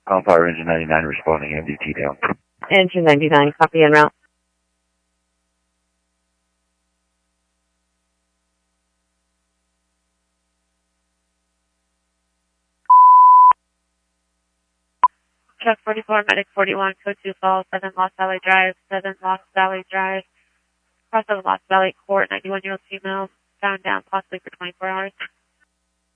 On fire, engine 99 responding, MDT down. Engine 99, copy en route. Truck 44, Medic 41, Code 2 Falls, 7 Lost Valley Drive, 7 Lost Valley Drive, cross of Lost Valley Court, 91-year-old female, found down possibly for 24 hours.